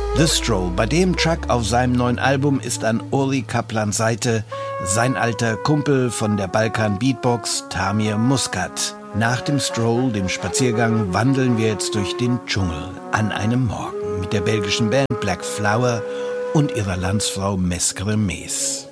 The Stroll. Bei dem Track auf seinem neuen Album ist an Uri Kaplans Seite sein alter Kumpel von der Balkan Beatbox, Tamir Muscat. Nach dem Stroll, dem Spaziergang, wandeln wir jetzt durch den Dschungel an einem Morgen mit der belgischen Band Black Flower und ihrer Landsfrau Meskere Mees.